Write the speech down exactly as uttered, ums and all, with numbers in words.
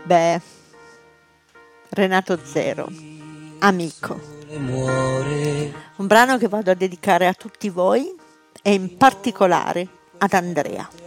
Beh, Renato Zero, Amico. Un brano che vado a dedicare a tutti voi e in particolare ad Andrea.